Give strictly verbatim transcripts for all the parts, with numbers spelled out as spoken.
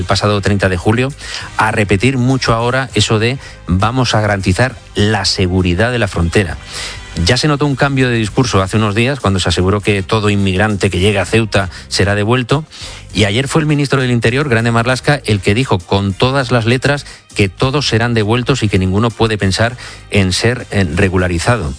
el pasado treinta de julio, a repetir mucho ahora eso de vamos a garantizar la seguridad de la frontera. Ya se notó un cambio de discurso hace unos días cuando se aseguró que todo inmigrante que llegue a Ceuta será devuelto, y ayer fue el ministro del Interior, Grande Marlaska, el que dijo con todas las letras que todos serán devueltos y que ninguno puede pensar en ser regularizado.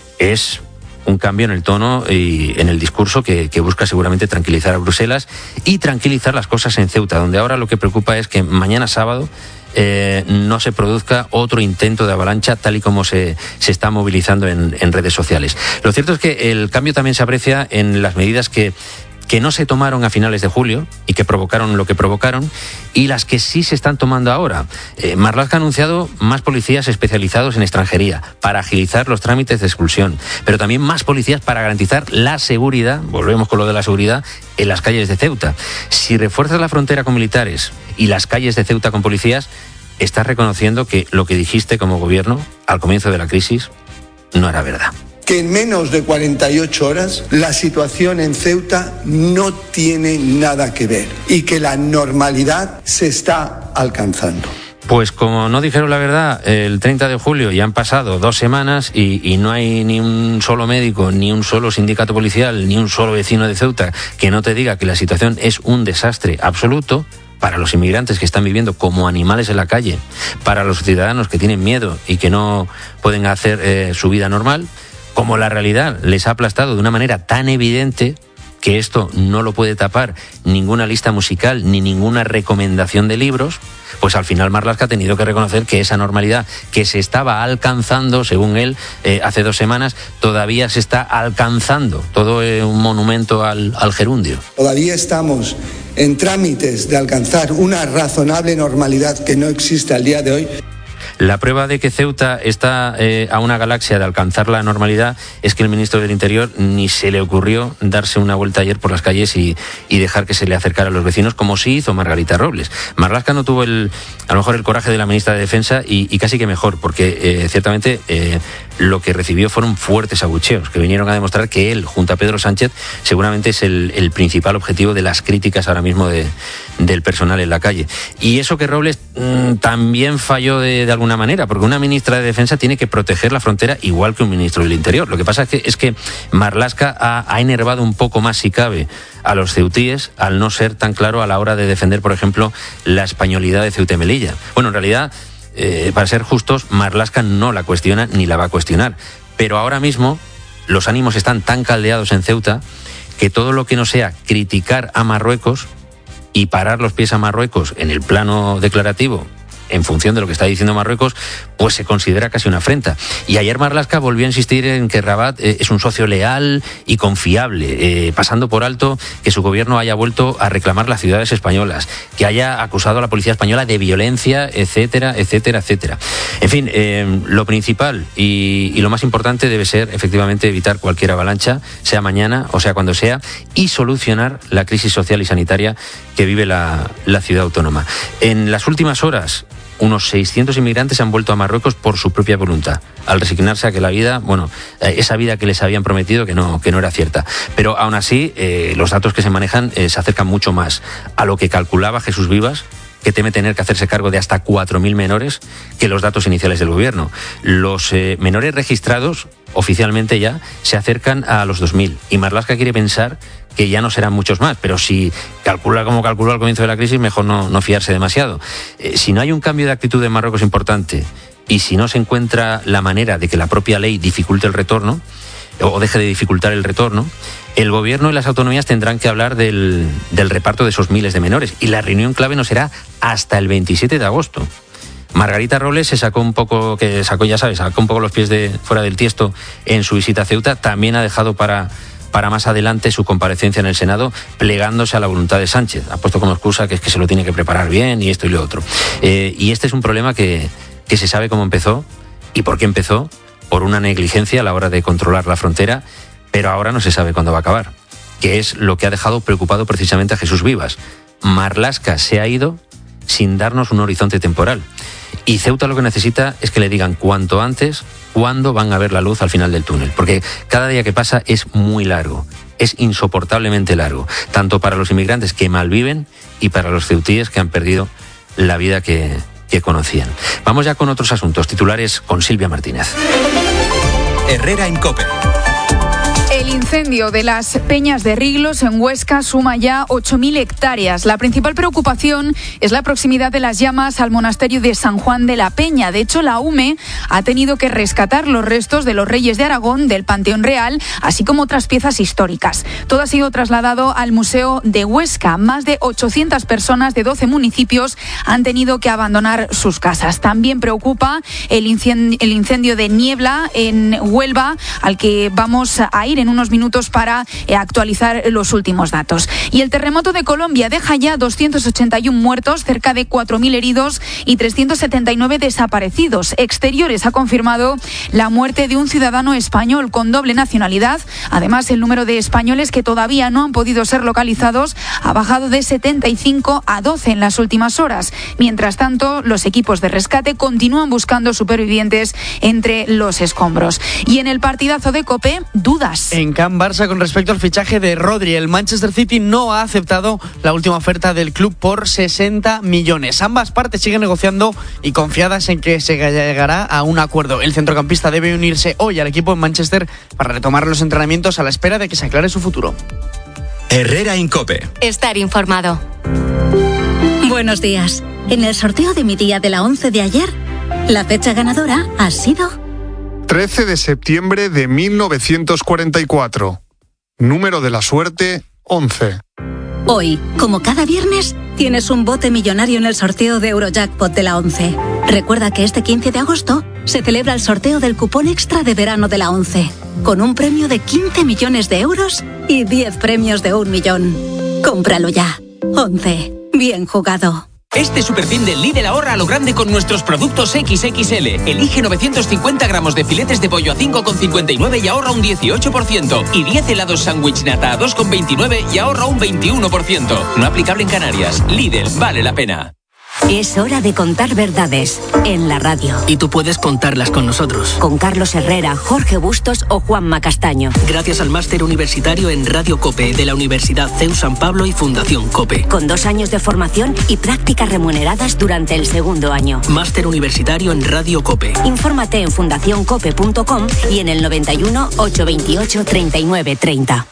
Es un cambio en el tono y en el discurso que, que busca seguramente tranquilizar a Bruselas y tranquilizar las cosas en Ceuta, donde ahora lo que preocupa es que mañana sábado Eh, no se produzca otro intento de avalancha tal y como se, se está movilizando en, en redes sociales. Lo cierto es que el cambio también se aprecia en las medidas que, que no se tomaron a finales de julio y que provocaron lo que provocaron, y las que sí se están tomando ahora. Eh, Marlaska ha anunciado más policías especializados en extranjería para agilizar los trámites de expulsión, pero también más policías para garantizar la seguridad, volvemos con lo de la seguridad, en las calles de Ceuta. Si refuerzas la frontera con militares y las calles de Ceuta con policías, estás reconociendo que lo que dijiste como gobierno al comienzo de la crisis no era verdad. Que en menos de cuarenta y ocho horas la situación en Ceuta no tiene nada que ver y que la normalidad se está alcanzando. Pues como no dijeron la verdad el treinta de julio y han pasado dos semanas y, y no hay ni un solo médico, ni un solo sindicato policial, ni un solo vecino de Ceuta que no te diga que la situación es un desastre absoluto para los inmigrantes que están viviendo como animales en la calle, para los ciudadanos que tienen miedo y que no pueden hacer eh, su vida normal, como la realidad les ha aplastado de una manera tan evidente que esto no lo puede tapar ninguna lista musical ni ninguna recomendación de libros, pues al final Marlaska ha tenido que reconocer que esa normalidad que se estaba alcanzando, según él, eh, hace dos semanas, todavía se está alcanzando. Todo es un monumento al, al gerundio. Todavía estamos en trámites de alcanzar una razonable normalidad que no existe al día de hoy. La prueba de que Ceuta está eh, a una galaxia de alcanzar la normalidad es que el ministro del Interior ni se le ocurrió darse una vuelta ayer por las calles y, y dejar que se le acercara a los vecinos, como sí hizo Margarita Robles. Marlaska no tuvo el, a lo mejor el coraje de la ministra de Defensa y, y casi que mejor, porque eh, ciertamente eh, lo que recibió fueron fuertes abucheos que vinieron a demostrar que él, junto a Pedro Sánchez, seguramente es el, el principal objetivo de las críticas ahora mismo de, del personal en la calle. Y eso que Robles mmm, también falló de, de alguna manera, porque una ministra de Defensa tiene que proteger la frontera igual que un ministro del Interior. Lo que pasa es que, es que Marlaska ha, ha enervado un poco más, si cabe, a los ceutíes al no ser tan claro a la hora de defender, por ejemplo, la españolidad de Ceuta y Melilla. Bueno, en realidad, eh, para ser justos, Marlaska no la cuestiona ni la va a cuestionar. Pero ahora mismo los ánimos están tan caldeados en Ceuta que todo lo que no sea criticar a Marruecos y parar los pies a Marruecos en el plano declarativo, en función de lo que está diciendo Marruecos, pues se considera casi una afrenta. Y ayer Marlaska volvió a insistir en que Rabat eh, es un socio leal y confiable, eh, pasando por alto que su gobierno haya vuelto a reclamar las ciudades españolas, que haya acusado a la policía española de violencia, etcétera, etcétera, etcétera. En fin, eh, lo principal y, y lo más importante debe ser efectivamente evitar cualquier avalancha, sea mañana o sea cuando sea, y solucionar la crisis social y sanitaria que vive la, la ciudad autónoma. En las últimas horas, unos seiscientos inmigrantes han vuelto a Marruecos por su propia voluntad, al resignarse a que la vida, bueno, esa vida que les habían prometido que no, que no era cierta. Pero aún así, eh, los datos que se manejan eh, se acercan mucho más a lo que calculaba Jesús Vivas, que teme tener que hacerse cargo de hasta cuatro mil menores, que los datos iniciales del gobierno. Los eh, menores registrados, oficialmente ya, se acercan a los dos mil. Y Marlaska quiere pensar que ya no serán muchos más, pero si calcula como calculó al comienzo de la crisis, mejor no, no fiarse demasiado. Eh, si no hay un cambio de actitud en Marruecos importante y si no se encuentra la manera de que la propia ley dificulte el retorno, o deje de dificultar el retorno, el gobierno y las autonomías tendrán que hablar del, del reparto de esos miles de menores, y la reunión clave no será hasta el veintisiete de agosto. Margarita Robles se sacó un poco, que sacó, ya sabes, sacó un poco los pies de fuera del tiesto en su visita a Ceuta. También ha dejado para, para más adelante su comparecencia en el Senado, plegándose a la voluntad de Sánchez. Ha puesto como excusa que es que se lo tiene que preparar bien y esto y lo otro. Eh, y este es un problema que, que se sabe cómo empezó y por qué empezó, por una negligencia a la hora de controlar la frontera, pero ahora no se sabe cuándo va a acabar, que es lo que ha dejado preocupado precisamente a Jesús Vivas. Marlaska se ha ido sin darnos un horizonte temporal. Y Ceuta lo que necesita es que le digan cuanto antes cuándo van a ver la luz al final del túnel, porque cada día que pasa es muy largo. es insoportablemente largo, tanto para los inmigrantes que malviven y para los ceutíes que han perdido la vida que, que conocían. Vamos ya con otros asuntos, titulares con Silvia Martínez. Herrera en COPE. El incendio de las Peñas de Riglos en Huesca suma ya ocho mil hectáreas. La principal preocupación es la proximidad de las llamas al monasterio de San Juan de la Peña. De hecho, la U M E ha tenido que rescatar los restos de los reyes de Aragón del Panteón Real, así como otras piezas históricas. Todo ha sido trasladado al Museo de Huesca. Más de ochocientas personas de doce municipios han tenido que abandonar sus casas. También preocupa el incendio, el incendio de Niebla en Huelva, al que vamos a ir en unos minutos para eh, actualizar los últimos datos. Y el terremoto de Colombia deja ya doscientos ochenta y uno muertos, cerca de cuatro mil heridos y trescientos setenta y nueve desaparecidos. Exteriores ha confirmado la muerte de un ciudadano español con doble nacionalidad. Además, el número de españoles que todavía no han podido ser localizados ha bajado de setenta y cinco a doce en las últimas horas. Mientras tanto, los equipos de rescate continúan buscando supervivientes entre los escombros. Y en el partidazo de COPE, dudas. En Can Barça, con respecto al fichaje de Rodri, el Manchester City no ha aceptado la última oferta del club por sesenta millones. Ambas partes siguen negociando y confiadas en que se llegará a un acuerdo. El centrocampista debe unirse hoy al equipo en Manchester para retomar los entrenamientos a la espera de que se aclare su futuro. Herrera en COPE. Estar informado. Buenos días. En el sorteo de mi día de la once de ayer, la fecha ganadora ha sido trece de septiembre de mil novecientos cuarenta y cuatro. Número de la suerte, once. Hoy, como cada viernes, tienes un bote millonario en el sorteo de Eurojackpot de la once. Recuerda que este quince de agosto se celebra el sorteo del cupón extra de verano de la once, con un premio de quince millones de euros y diez premios de un millón. Cómpralo ya. once. Bien jugado. Este superfin del Lidl ahorra a lo grande con nuestros productos equis equis ele. Elige novecientos cincuenta gramos de filetes de pollo a cinco con cincuenta y nueve y ahorra un dieciocho por ciento. Y diez helados sándwich nata a dos con veintinueve y ahorra un veintiuno por ciento. No aplicable en Canarias. Lidl, vale la pena. Es hora de contar verdades en la radio. Y tú puedes contarlas con nosotros. Con Carlos Herrera, Jorge Bustos o Juanma Castaño. Gracias al máster universitario en Radio COPE de la Universidad C E U San Pablo y Fundación COPE. Con dos años de formación y prácticas remuneradas durante el segundo año. Máster universitario en Radio COPE. Infórmate en fundación cope punto com y en el noventa y uno, ochocientos veintiocho, treinta y nueve, treinta.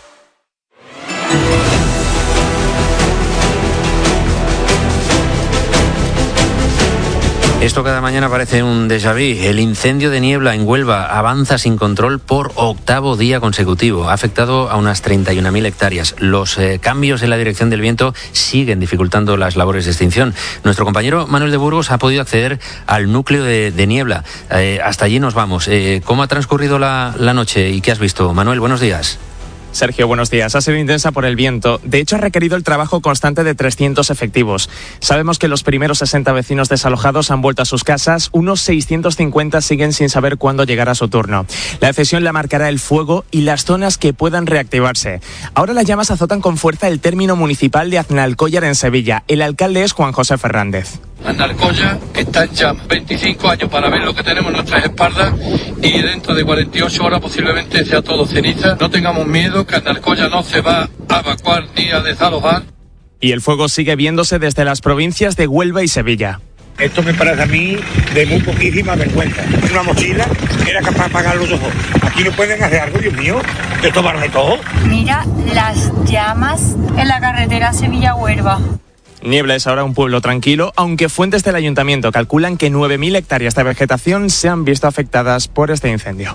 Esto cada mañana parece un déjà vu. El incendio de Niebla en Huelva avanza sin control por octavo día consecutivo. Ha afectado a unas treinta y una mil hectáreas. Los eh, cambios en la dirección del viento siguen dificultando las labores de extinción. Nuestro compañero Manuel de Burgos ha podido acceder al núcleo de, de Niebla. Eh, hasta allí nos vamos. Eh, ¿Cómo ha transcurrido la, la noche y qué has visto? Manuel, buenos días. Sergio, buenos días. Ha sido intensa por el viento. De hecho, ha requerido el trabajo constante de trescientos efectivos. Sabemos que los primeros sesenta vecinos desalojados han vuelto a sus casas. Unos seiscientos cincuenta siguen sin saber cuándo llegará su turno. La decisión la marcará el fuego y las zonas que puedan reactivarse. Ahora las llamas azotan con fuerza el término municipal de Aznalcóllar en Sevilla. El alcalde es Juan José Fernández. Aznalcóllar está en llamas. veinticinco años para ver lo que tenemos en nuestras espaldas y dentro de cuarenta y ocho horas posiblemente sea todo ceniza. No tengamos miedo, que Aznalcóllar no se va a evacuar ni a desalojar. Y el fuego sigue viéndose desde las provincias de Huelva y Sevilla. Esto me parece a mí de muy poquísima vergüenza. Una mochila era capaz de apagar los ojos. Aquí no pueden hacer algo, Dios mío, de tomarme todo. Mira las llamas en la carretera Sevilla-Huelva. Niebla es ahora un pueblo tranquilo, aunque fuentes del ayuntamiento calculan que nueve mil hectáreas de vegetación se han visto afectadas por este incendio.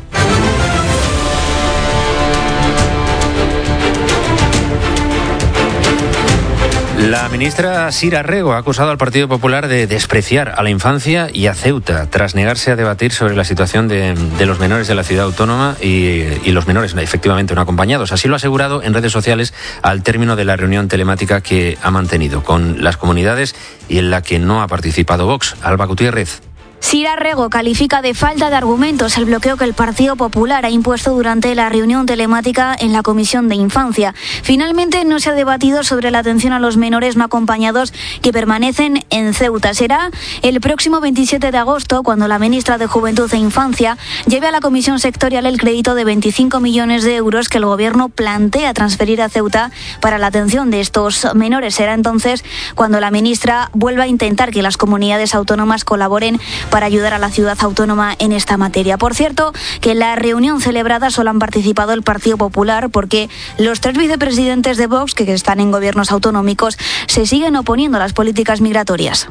La ministra Sira Rego ha acusado al Partido Popular de despreciar a la infancia y a Ceuta, tras negarse a debatir sobre la situación de, de los menores de la ciudad autónoma y, y los menores efectivamente no acompañados. Así lo ha asegurado en redes sociales al término de la reunión telemática que ha mantenido con las comunidades y en la que no ha participado Vox. Alba Gutiérrez. Sira Rego califica de falta de argumentos el bloqueo que el Partido Popular ha impuesto durante la reunión telemática en la Comisión de Infancia. Finalmente no se ha debatido sobre la atención a los menores no acompañados que permanecen en Ceuta. Será el próximo veintisiete de agosto cuando la ministra de Juventud e Infancia lleve a la Comisión Sectorial el crédito de veinticinco millones de euros que el Gobierno plantea transferir a Ceuta para la atención de estos menores. Será entonces cuando la ministra vuelva a intentar que las comunidades autónomas colaboren para ayudar a la ciudad autónoma en esta materia. Por cierto, que en la reunión celebrada solo han participado el Partido Popular porque los tres vicepresidentes de Vox, que están en gobiernos autonómicos, se siguen oponiendo a las políticas migratorias.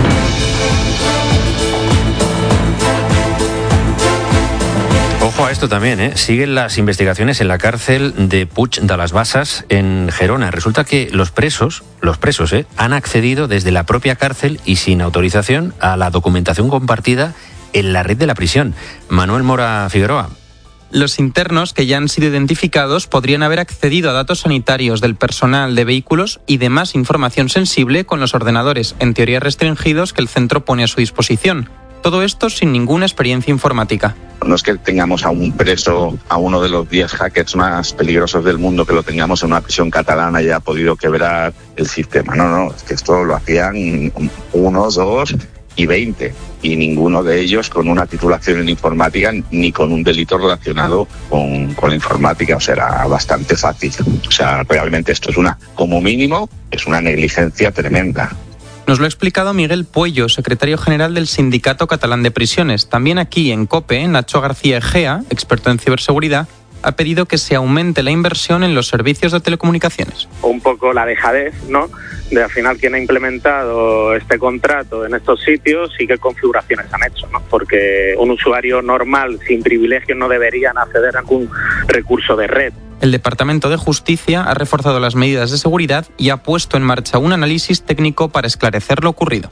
Ojo a esto también, ¿eh? Siguen las investigaciones en la cárcel de Puig de las Basas, en Gerona. Resulta que los presos, los presos, ¿eh? han accedido desde la propia cárcel y sin autorización a la documentación compartida en la red de la prisión. Manuel Mora Figueroa. Los internos que ya han sido identificados podrían haber accedido a datos sanitarios del personal de vehículos y demás información sensible con los ordenadores, en teoría restringidos, que el centro pone a su disposición. Todo esto sin ninguna experiencia informática. No es que tengamos a un preso, a uno de los diez hackers más peligrosos del mundo, que lo tengamos en una prisión catalana y haya podido quebrar el sistema. No, no, es que esto lo hacían uno, dos y veinte. Y ninguno de ellos con una titulación en informática ni con un delito relacionado con, con la informática. O sea, era bastante fácil. O sea, realmente esto es una, como mínimo, es una negligencia tremenda. Nos lo ha explicado Miguel Puello, secretario general del Sindicato Catalán de Prisiones. También aquí en COPE, Nacho García Egea, experto en ciberseguridad, ha pedido que se aumente la inversión en los servicios de telecomunicaciones. Un poco la dejadez, ¿no?, de al final quién ha implementado este contrato en estos sitios y qué configuraciones han hecho, ¿no? Porque un usuario normal sin privilegios no deberían acceder a ningún recurso de red. El Departamento de Justicia ha reforzado las medidas de seguridad y ha puesto en marcha un análisis técnico para esclarecer lo ocurrido.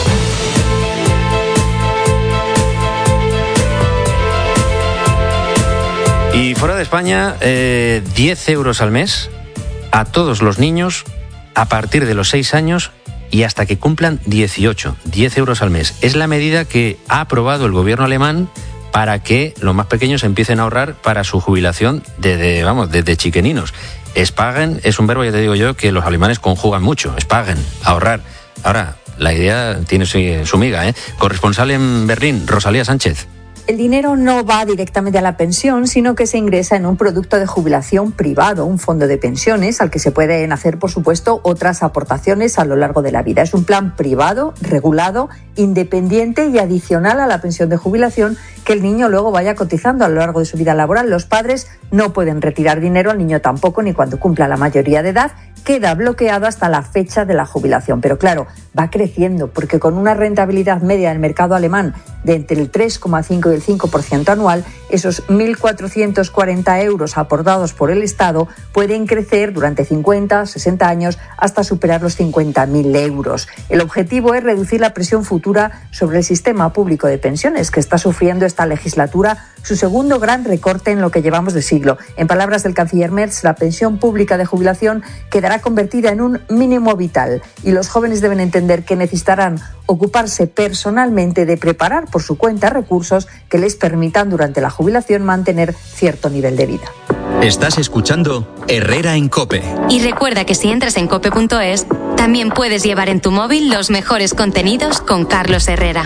Y fuera de España, eh, diez euros al mes a todos los niños a partir de los seis años y hasta que cumplan dieciocho. diez euros al mes. Es la medida que ha aprobado el gobierno alemán para que los más pequeños empiecen a ahorrar para su jubilación desde, vamos, desde chiqueninos. Sparen es un verbo, ya te digo yo, que los alemanes conjugan mucho. Sparen, ahorrar. Ahora, la idea tiene su, su miga, ¿eh? Corresponsal en Berlín, Rosalía Sánchez. El dinero no va directamente a la pensión, sino que se ingresa en un producto de jubilación privado, un fondo de pensiones, al que se pueden hacer, por supuesto, otras aportaciones a lo largo de la vida. Es un plan privado, regulado, independiente y adicional a la pensión de jubilación que el niño luego vaya cotizando a lo largo de su vida laboral. Los padres no pueden retirar dinero, el niño tampoco, ni cuando cumpla la mayoría de edad. Queda bloqueado hasta la fecha de la jubilación. Pero claro, va creciendo, porque con una rentabilidad media del mercado alemán de entre el tres coma cinco y el cinco por ciento anual, esos mil cuatrocientos cuarenta euros aportados por el Estado pueden crecer durante cincuenta, sesenta años hasta superar los cincuenta mil euros. El objetivo es reducir la presión futura sobre el sistema público de pensiones, que está sufriendo esta legislatura su segundo gran recorte en lo que llevamos de siglo. En palabras del canciller Merz, la pensión pública de jubilación quedará convertida en un mínimo vital y los jóvenes deben entender que necesitarán ocuparse personalmente de preparar por su cuenta recursos que les permitan durante la jubilación mantener cierto nivel de vida. Estás escuchando Herrera en COPE. Y recuerda que si entras en cope punto es, también puedes llevar en tu móvil los mejores contenidos con Carlos Herrera.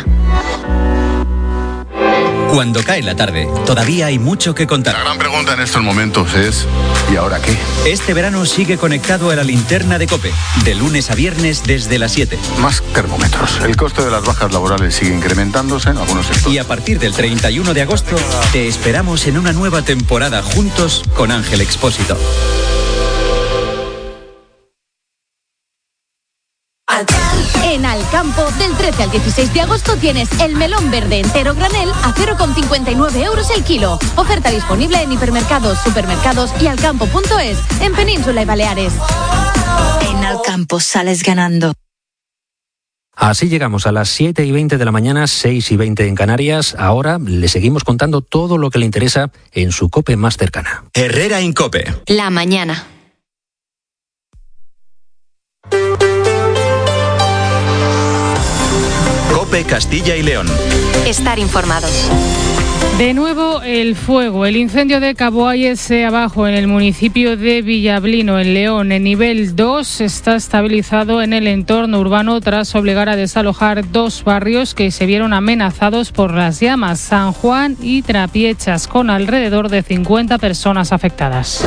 Cuando cae la tarde, todavía hay mucho que contar. La gran pregunta en estos momentos es, ¿y ahora qué? Este verano sigue conectado a la linterna de COPE, de lunes a viernes desde las siete. Más termómetros. El coste de las bajas laborales sigue incrementándose en algunos sectores. Y a partir del treinta y uno de agosto, te esperamos en una nueva temporada juntos con Ángel Expósito. En Alcampo, del trece al dieciséis de agosto tienes el melón verde entero granel a cero coma cincuenta y nueve euros el kilo. Oferta disponible en hipermercados, supermercados y alcampo punto es en Península y Baleares. En Alcampo sales ganando. Así llegamos a las siete y veinte de la mañana, seis y veinte en Canarias. Ahora le seguimos contando todo lo que le interesa en su COPE más cercana. Herrera en COPE. La mañana. COPE Castilla y León. Estar informados. De nuevo el fuego. El incendio de Caboalles abajo en el municipio de Villablino, en León, en nivel dos, está estabilizado en el entorno urbano tras obligar a desalojar dos barrios que se vieron amenazados por las llamas, San Juan y Trapiechas, con alrededor de cincuenta personas afectadas.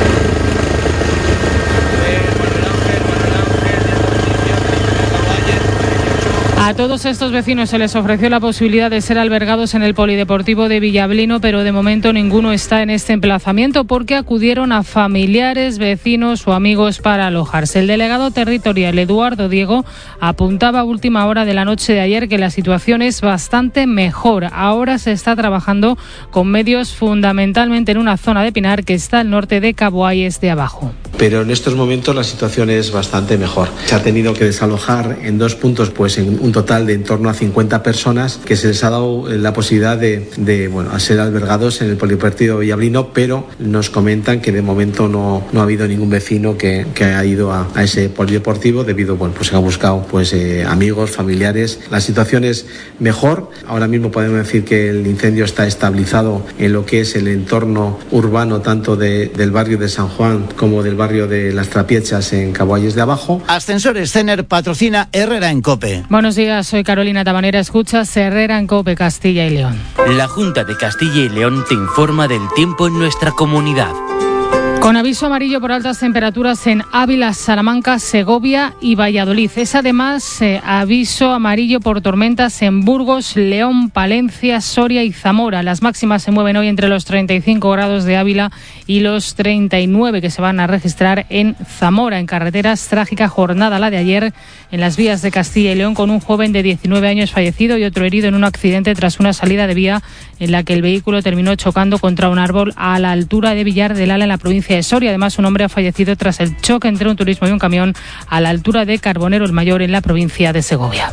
A todos estos vecinos se les ofreció la posibilidad de ser albergados en el Polideportivo de Villablino, pero de momento ninguno está en este emplazamiento porque acudieron a familiares, vecinos o amigos para alojarse. El delegado territorial Eduardo Diego apuntaba a última hora de la noche de ayer que la situación es bastante mejor. Ahora se está trabajando con medios fundamentalmente en una zona de Pinar que está al norte de Caboalles de abajo. Pero en estos momentos la situación es bastante mejor. Se ha tenido que desalojar en dos puntos, pues en un total de en torno a cincuenta personas, que se les ha dado la posibilidad de, de bueno, a ser albergados en el Polideportivo de Villablino, pero nos comentan que de momento no, no ha habido ningún vecino que, que haya ido a, a ese polideportivo debido, bueno, pues que ha buscado pues eh, amigos, familiares. La situación es mejor. Ahora mismo podemos decir que el incendio está estabilizado en lo que es el entorno urbano, tanto de, del barrio de San Juan como del barrio de Las Trapiechas en Caboalles de abajo. Ascensores Cener patrocina Herrera en COPE. Buenos días, soy Carolina Tabanera. Escuchas Herrera en COPE Castilla y León. La Junta de Castilla y León te informa del tiempo en nuestra comunidad. Con aviso amarillo por altas temperaturas en Ávila, Salamanca, Segovia y Valladolid. Es además eh, aviso amarillo por tormentas en Burgos, León, Palencia, Soria y Zamora. Las máximas se mueven hoy entre los treinta y cinco grados de Ávila y los treinta y nueve que se van a registrar en Zamora. En carreteras, trágica jornada la de ayer en las vías de Castilla y León, con un joven de diecinueve años fallecido y otro herido en un accidente tras una salida de vía en la que el vehículo terminó chocando contra un árbol a la altura de Villar del Ala, en la provincia de Soria. Además, un hombre ha fallecido tras el choque entre un turismo y un camión a la altura de Carbonero el Mayor, en la provincia de Segovia.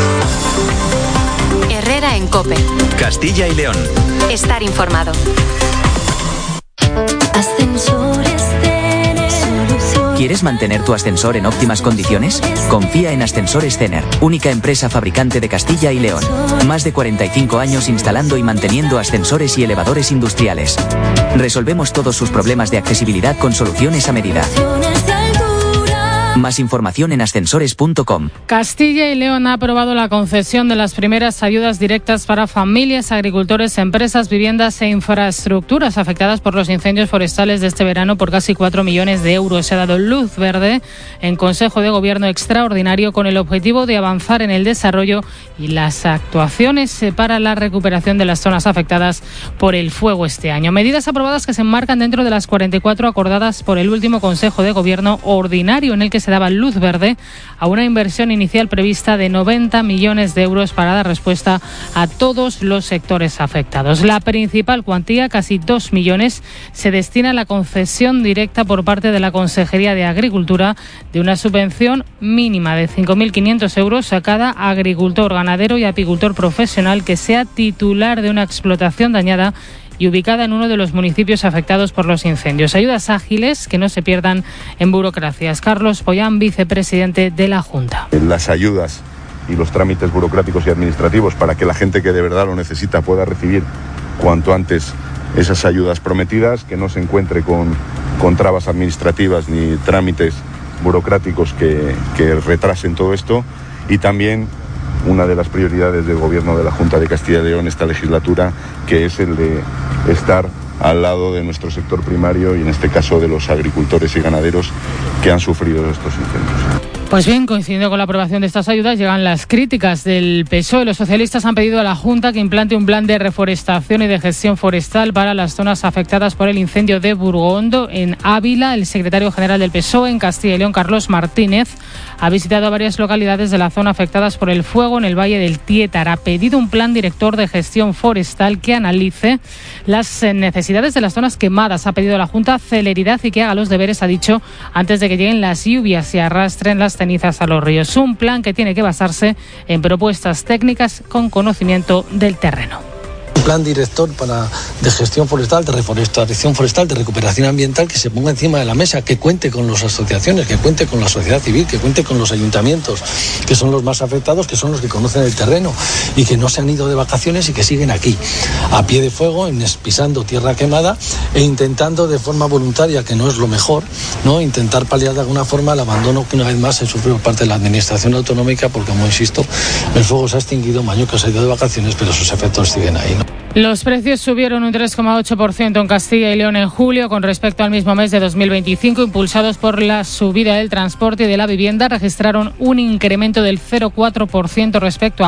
Herrera en COPE. Castilla y León. Estar informado. Ascensores Cener. ¿Quieres mantener tu ascensor en óptimas condiciones? Confía en Ascensores Cener, única empresa fabricante de Castilla y León. Más de cuarenta y cinco años instalando y manteniendo ascensores y elevadores industriales. Resolvemos todos sus problemas de accesibilidad con soluciones a medida. Más información en ascensores punto com. Castilla y León ha aprobado la concesión de las primeras ayudas directas para familias, agricultores, empresas, viviendas e infraestructuras afectadas por los incendios forestales de este verano por casi cuatro millones de euros. Se ha dado luz verde en Consejo de Gobierno extraordinario con el objetivo de avanzar en el desarrollo y las actuaciones para la recuperación de las zonas afectadas por el fuego este año. Medidas aprobadas que se enmarcan dentro de las cuarenta y cuatro acordadas por el último Consejo de Gobierno ordinario, en el que se daba luz verde a una inversión inicial prevista de noventa millones de euros para dar respuesta a todos los sectores afectados. La principal cuantía, casi dos millones, se destina a la concesión directa por parte de la Consejería de Agricultura de una subvención mínima de cinco mil quinientos euros a cada agricultor, ganadero y apicultor profesional que sea titular de una explotación dañada y ubicada en uno de los municipios afectados por los incendios. Ayudas ágiles que no se pierdan en burocracias. Carlos Pollán, vicepresidente de la Junta. Las ayudas y los trámites burocráticos y administrativos para que la gente que de verdad lo necesita pueda recibir cuanto antes esas ayudas prometidas, que no se encuentre con, con trabas administrativas ni trámites burocráticos que, que retrasen todo esto. Y también una de las prioridades del Gobierno de la Junta de Castilla y León esta legislatura, que es el de estar al lado de nuestro sector primario y en este caso de los agricultores y ganaderos que han sufrido estos incendios. Pues bien, coincidiendo con la aprobación de estas ayudas, llegan las críticas del P S O E. Los socialistas han pedido a la Junta que implante un plan de reforestación y de gestión forestal para las zonas afectadas por el incendio de Burgondo, en Ávila. El secretario general del P S O E en Castilla y León, Carlos Martínez, ha visitado varias localidades de la zona afectadas por el fuego en el Valle del Tiétar. Ha pedido un plan director de gestión forestal que analice las necesidades de las zonas quemadas. Ha pedido a la Junta celeridad y que haga los deberes, ha dicho, antes de que lleguen las lluvias y arrastren las cenizas a los ríos. Un plan que tiene que basarse en propuestas técnicas con conocimiento del terreno. un plan director para, de gestión forestal, de reforestación forestal, de recuperación ambiental que se ponga encima de la mesa, que cuente con las asociaciones, que cuente con la sociedad civil, que cuente con los ayuntamientos, que son los más afectados, que son los que conocen el terreno y que no se han ido de vacaciones y que siguen aquí, a pie de fuego, en, pisando tierra quemada e intentando de forma voluntaria, que no es lo mejor, ¿no? Intentar paliar de alguna forma el abandono que una vez más se sufre por parte de la administración autonómica, porque como insisto, el fuego se ha extinguido, Mañuca se ha ido de vacaciones, pero sus efectos siguen ahí, ¿no? Los precios subieron un tres coma ocho por ciento en Castilla y León en julio con respecto al mismo mes de dos mil veinticinco, impulsados por la subida del transporte y de la vivienda. Registraron un incremento del cero coma cuatro por ciento respecto a